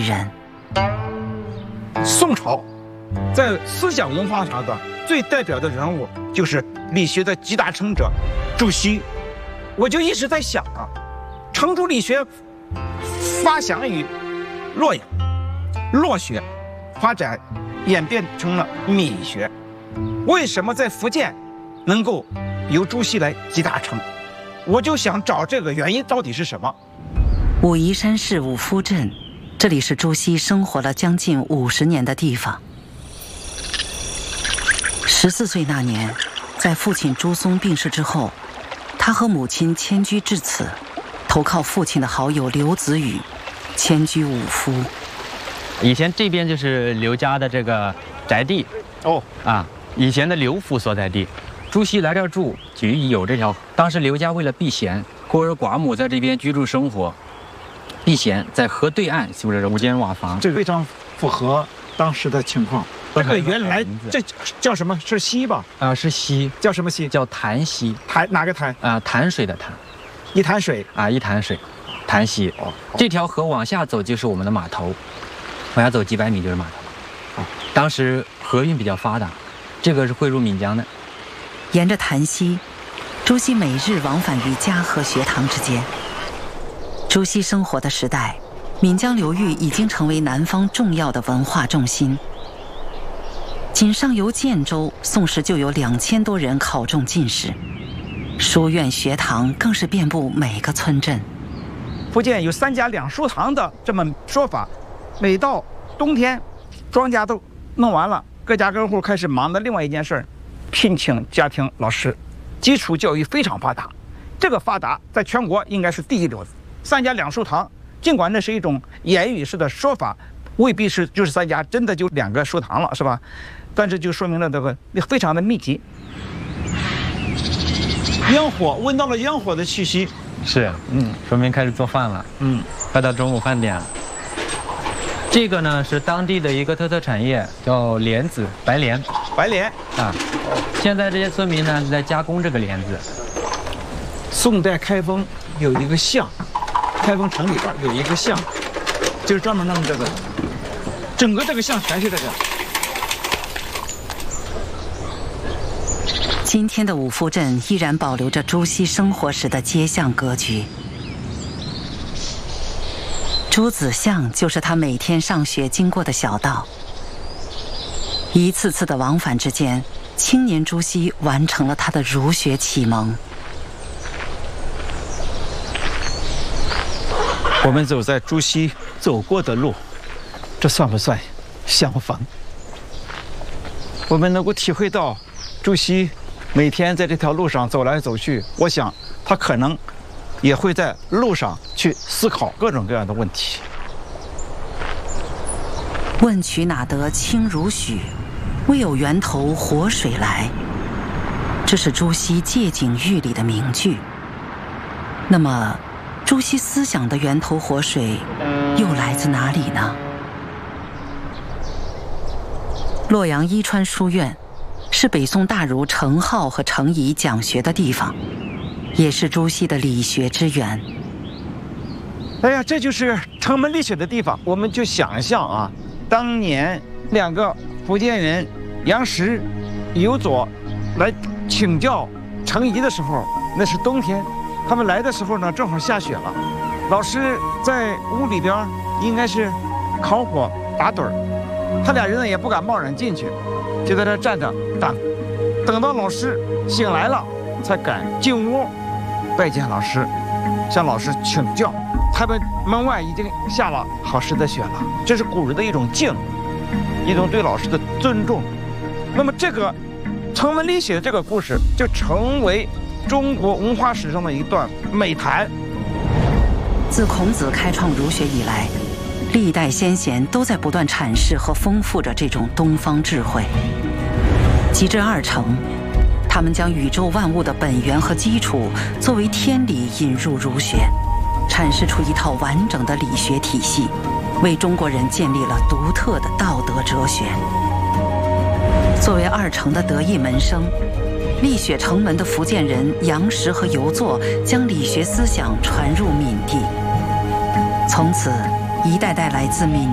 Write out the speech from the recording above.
人。 宋朝在思想文化上的最代表的人物就是理学的集大成者朱熹。我就一直在想啊，程朱理学发祥于洛阳，洛学发展演变成了闽学，为什么在福建能够由朱熹来集大成？我就想找这个原因到底是什么。 武夷山市五夫镇，这里是朱熹生活了将近50年的地方。14岁那年，在父亲朱松病逝之后，他和母亲迁居至此，投靠父亲的好友刘子宇，迁居五夫。 以前这边就是刘家的这个宅地以前的刘府所在地。朱熹来这儿住，就有这条。当时刘家为了避嫌，孤儿寡母在这边居住生活，避嫌，在河对岸修了5间瓦房， 这个非常符合当时的情况。这个原来这叫什么？是溪吧？ 是溪， 叫什么溪？ 叫潭溪。 潭哪个潭？ 潭水的潭， 一潭水一潭水，潭溪。这条河往下走就是我们的码头，往下走几百米就是码头。当时河运比较发达，这个是汇入岷江的。 沿着潭溪，朱熹每日往返于家和学堂之间。朱熹生活的时代，岷江流域已经成为南方重要的文化重心。仅上游建州，宋时就有2000多人考中进士，书院学堂更是遍布每个村镇。 福建有3家2书堂的这么说法。每到冬天，庄稼都弄完了，各家各户开始忙的另外一件事儿，聘请家庭老师。基础教育非常发达，这个发达在全国应该是第一流的。3家2书堂，尽管那是一种言语式的说法，未必是就是3家真的就2个书堂了，是吧？但是就说明了这个非常的密集。烟火，闻到了烟火的气息。 是，说明开始做饭了。快到中午饭点了。这个呢是当地的一个特色产业，叫莲子，白莲。 白莲现在这些村民呢在加工这个莲子。 宋代开封有一个巷，开封城里边有一个巷，就是专门弄这个，整个这个巷全是这个。 今天的五夫镇依然保留着朱熹生活时的街巷格局。朱子巷就是他每天上学经过的小道。一次次的往返之间，青年朱熹完成了他的儒学启蒙。 我们走在朱熹走过的路，这算不算相逢？我们能够体会到朱熹每天在这条路上走来走去，我想他可能也会在路上去思考各种各样的问题。 问渠哪得清如许，为有源头活水来。这是朱熹借景喻里的名句。那么朱熹思想的源头活水又来自哪里呢？洛阳伊川书院是北宋大儒程颢和程颐讲学的地方，也是朱熹的理学之源。 哎呀，这就是程门理学的地方。我们就想象啊，当年2个福建人杨时、游佐来请教程颐的时候，那是冬天，他们来的时候呢，正好下雪了。老师在屋里边应该是烤火打盹儿，他俩人呢也不敢贸然进去，就在这站着等到老师醒来了，才敢进屋拜见老师，向老师请教。他们门外已经下了好实的雪了，这是古人的一种敬，一种对老师的尊重。那么这个程门理学的这个故事就成为中国文化史上的一段美谈。 自孔子开创儒学以来，历代先贤都在不断阐释和丰富着这种东方智慧。及至2程，他们将宇宙万物的本源和基础作为天理引入儒学，阐释出一套完整的理学体系，为中国人建立了独特的道德哲学。作为2程的得意门生，力雪城门的福建人杨时和游佐将理学思想传入闽地，从此一代代来自闽